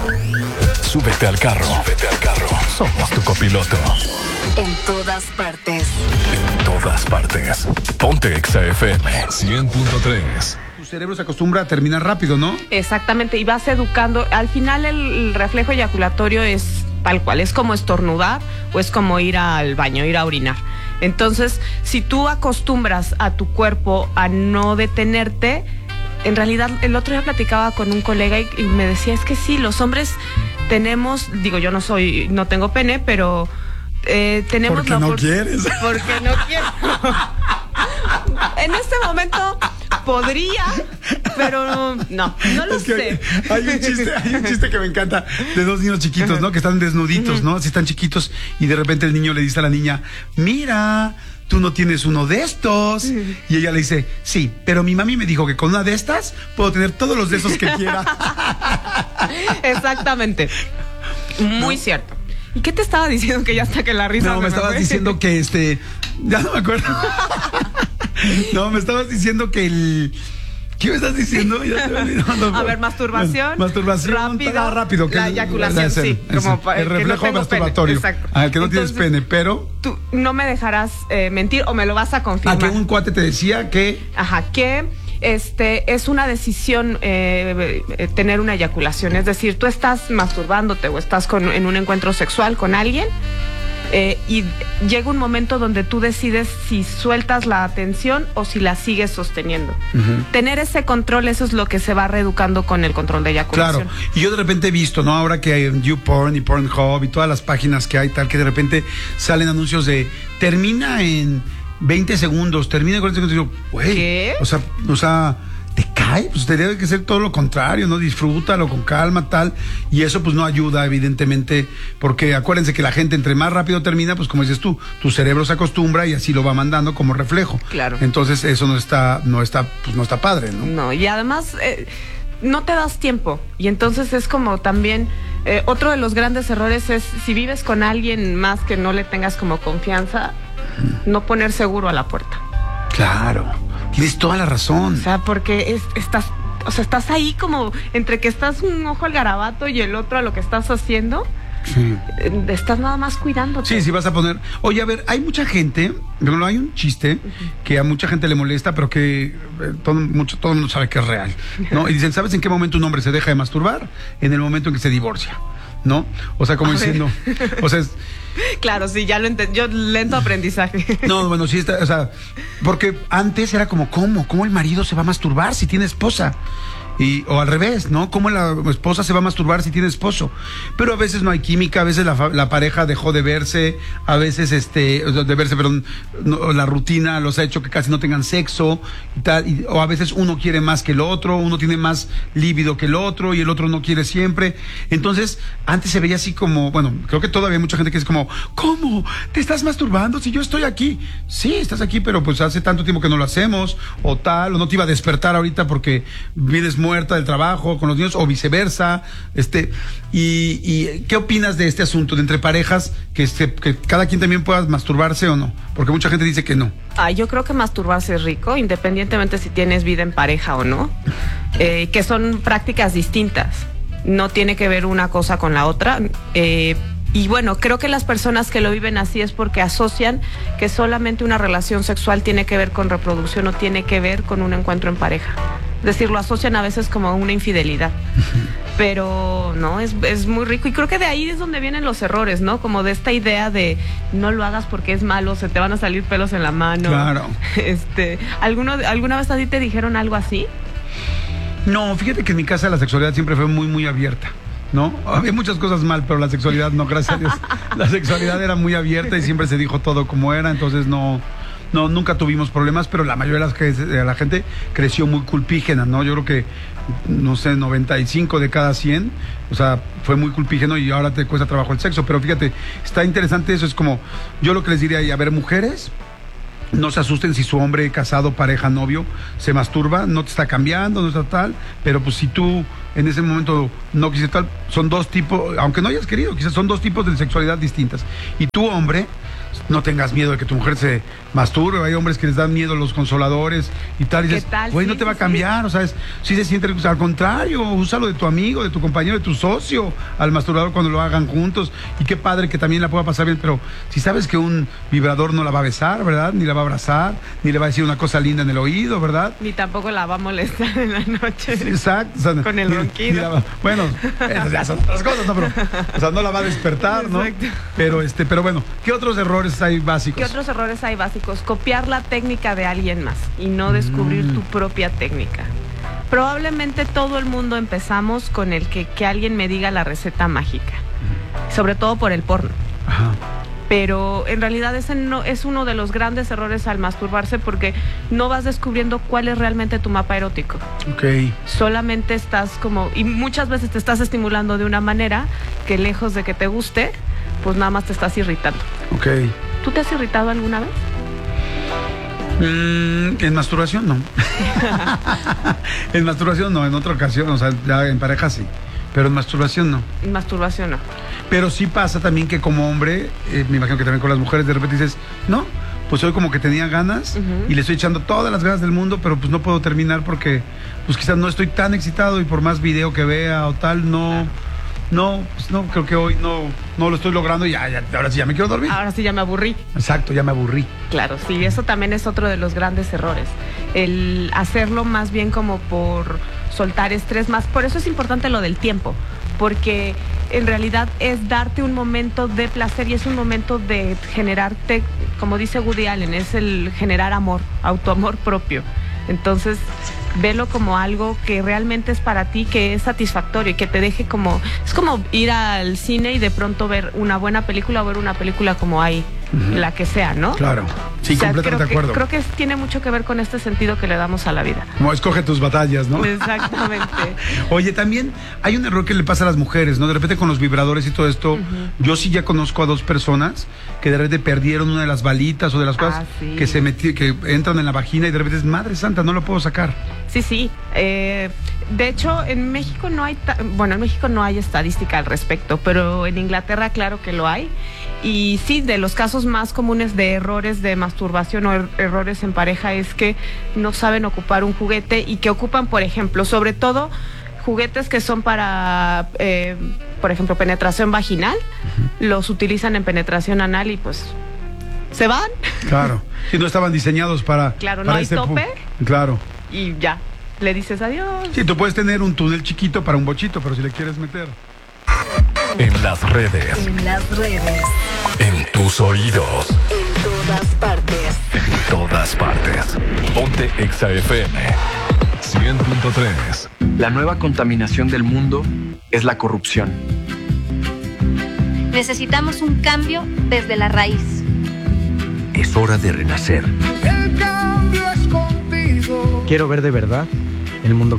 Súbete al carro. Somos tu copiloto. En todas partes. En todas partes. Ponte Exa FM 100.3. Tu cerebro se acostumbra a terminar rápido, ¿no? Exactamente, y vas educando. Al final el reflejo eyaculatorio es tal cual, es como estornudar o es como ir al baño, ir a orinar. Entonces, si tú acostumbras a tu cuerpo a no detenerte, en realidad el otro día platicaba con un colega y me decía, es que sí, los hombres tenemos, digo, yo no tengo pene, pero tenemos porque no quieres. Porque no quiero. En este momento podría, pero no lo sé. Hay un chiste que me encanta de dos niños chiquitos, ¿no? Que están desnuditos, ¿no? Si están chiquitos y de repente el niño le dice a la niña, mira, tú no tienes uno de estos. Y ella le dice, sí, pero mi mami me dijo que con una de estas puedo tener todos los de esos que quiera. Exactamente. Muy cierto. ¿Y qué te estaba diciendo que ya hasta que la risa? No, me estabas diciendo que ya no me acuerdo. No, me estabas diciendo que ¿qué me estás diciendo? Ya te olvidando. A ver, masturbación. Rápido. La eyaculación, sí. Como el reflejo masturbatorio. Exacto. Al que no tienes pene, pero tú no me dejarás mentir o me lo vas a confirmar. A que un cuate te decía que es una decisión tener una eyaculación. Es decir, tú estás masturbándote o estás en un encuentro sexual con alguien y llega un momento donde tú decides si sueltas la atención o si la sigues sosteniendo. Tener ese control, eso es lo que se va reeducando con el control de eyaculación. Claro, y yo de repente he visto, ¿no? Ahora que hay YouPorn y Pornhub y todas las páginas que hay, tal, que de repente salen anuncios de termina en 20 segundos, termina en 40 segundos, y digo, güey, ¿qué? O sea, ¿te cae? Pues te debe que ser todo lo contrario, ¿no? Disfrútalo con calma, tal, y eso pues no ayuda, evidentemente, porque acuérdense que la gente entre más rápido termina, pues como dices tú, tu cerebro se acostumbra y así lo va mandando como reflejo. Claro. Entonces eso no está padre, ¿no? No, y además no te das tiempo, y entonces es como también otro de los grandes errores es si vives con alguien más que no le tengas como confianza, no poner seguro a la puerta. Claro, tienes toda la razón. O sea, porque estás ahí como entre que estás un ojo al garabato y el otro a lo que estás haciendo. Sí. Estás nada más cuidándote. Sí, vas a poner. Oye, a ver, hay mucha gente, pero hay un chiste que a mucha gente le molesta, pero que todo el mundo sabe que es real, ¿no? Y dicen, ¿sabes en qué momento un hombre se deja de masturbar? En el momento en que se divorcia, ¿no? O sea, como diciendo, o sea, claro, sí, ya lo entendí. Yo, lento aprendizaje. No, bueno, sí está, o sea, porque antes era como, ¿cómo el marido se va a masturbar si tiene esposa? O al revés, ¿no? ¿Cómo la esposa se va a masturbar si tiene esposo? Pero a veces no hay química, a veces la pareja dejó de verse, a veces la rutina los ha hecho que casi no tengan sexo y tal, o a veces uno quiere más que el otro, uno tiene más líbido que el otro y el otro no quiere siempre. Entonces, antes se veía así como, bueno, creo que todavía hay mucha gente que es como, ¿cómo? ¿Te estás masturbando si yo estoy aquí? Sí, estás aquí, pero pues hace tanto tiempo que no lo hacemos, o tal, o no te iba a despertar ahorita porque vienes muerta del trabajo con los niños o viceversa. ¿Y qué opinas de este asunto de entre parejas que cada quien también pueda masturbarse o no? Porque mucha gente dice que no. Yo creo que masturbarse es rico, independientemente si tienes vida en pareja o no, que son prácticas distintas. No tiene que ver una cosa con la otra. Y bueno, creo que las personas que lo viven así es porque asocian que solamente una relación sexual tiene que ver con reproducción o tiene que ver con un encuentro en pareja. Es decir, lo asocian a veces como una infidelidad. Pero no, es muy rico. Y creo que de ahí es donde vienen los errores, ¿no? Como de esta idea de no lo hagas porque es malo, se te van a salir pelos en la mano. Claro. ¿Alguna vez a ti te dijeron algo así? No, fíjate que en mi casa la sexualidad siempre fue muy, muy abierta, ¿no? Había muchas cosas mal, pero la sexualidad no, gracias a Dios. La sexualidad era muy abierta y siempre se dijo todo como era, entonces no, nunca tuvimos problemas, pero la mayoría de la gente creció muy culpígena, ¿no? Yo creo que, no sé, 95 de cada 100, o sea, fue muy culpígeno y ahora te cuesta trabajo el sexo, pero fíjate, está interesante eso, es como, yo lo que les diría, a ver, mujeres, no se asusten si su hombre casado, pareja, novio, se masturba, no te está cambiando, no está tal, pero pues si tú en ese momento no quisiste tal, son dos tipos, aunque no hayas querido, quizás son dos tipos de sexualidad distintas. Y tú, hombre, no tengas miedo de que tu mujer se masturbe. Hay hombres que les dan miedo los consoladores y tal. Y dices, güey, no te va a cambiar. O sea, si se siente, al contrario, úsalo de tu amigo, de tu compañero, de tu socio, al masturbador cuando lo hagan juntos. Y qué padre que también la pueda pasar bien. Pero si sabes que un vibrador no la va a besar, ¿verdad? Ni la va a abrazar, ni le va a decir una cosa linda en el oído, ¿verdad? Ni tampoco la va a molestar en la noche. Sí, exacto. O sea, con el ronquido. Bueno, esas ya son otras cosas, ¿no? Pero, o sea, no la va a despertar, ¿no? Exacto. Pero bueno, ¿qué otros errores hay básicos? ¿Qué otros errores hay básicos? Copiar la técnica de alguien más y no descubrir tu propia técnica. Probablemente todo el mundo empezamos con el que alguien me diga la receta mágica, sobre todo por el porno. Ajá. Pero en realidad ese no es uno de los grandes errores al masturbarse, porque no vas descubriendo cuál es realmente tu mapa erótico. Ok. Solamente estás y muchas veces te estás estimulando de una manera que, lejos de que te guste, pues nada más te estás irritando. Ok. ¿Tú te has irritado alguna vez? En masturbación no. En masturbación no, en otra ocasión, o sea, ya en pareja sí, pero en masturbación no. En masturbación no. Pero sí pasa también que como hombre, me imagino que también con las mujeres de repente dices, no, pues hoy como que tenía ganas y le estoy echando todas las ganas del mundo, pero pues no puedo terminar porque pues quizás no estoy tan excitado y por más video que vea o tal, no, creo que hoy no lo estoy logrando y ya, ahora sí ya me quiero dormir. Ahora sí ya me aburrí. Exacto, ya me aburrí. Claro, sí, eso también es otro de los grandes errores. El hacerlo más bien como por soltar estrés más. Por eso es importante lo del tiempo, porque en realidad es darte un momento de placer y es un momento de generarte, como dice Woody Allen, es el generar amor, autoamor propio. Entonces, velo como algo que realmente es para ti, que es satisfactorio y que te deje como... Es como ir al cine y de pronto ver una buena película o ver una película como hay, la que sea, ¿no? Claro, sí, completamente de acuerdo. Creo que tiene mucho que ver con este sentido que le damos a la vida. Como escoge tus batallas, ¿no? Exactamente. Oye, también hay un error que le pasa a las mujeres, ¿no? De repente con los vibradores y todo esto, yo sí ya conozco a 2 personas que de repente perdieron una de las balitas o de las cosas sí. que entran en la vagina y de repente es, madre santa, no lo puedo sacar. Sí. De hecho, en México no hay, en México no hay estadística al respecto, pero en Inglaterra claro que lo hay. Y sí, de los casos más comunes de errores de masturbación o errores en pareja es que no saben ocupar un juguete y que ocupan, por ejemplo, sobre todo juguetes que son para, por ejemplo, penetración vaginal, los utilizan en penetración anal y pues se van. Claro, si no estaban diseñados para... Claro, para no hay tope. Claro. Y ya, le dices adiós. Sí, tú puedes tener un túnel chiquito para un bochito, pero si le quieres meter... En las redes. En las redes. En tus oídos. En todas partes. En todas partes. Ponte Exa FM 100.3. La nueva contaminación del mundo es la corrupción. Necesitamos un cambio desde la raíz. Es hora de renacer. El cambio es contigo. Quiero ver de verdad el mundo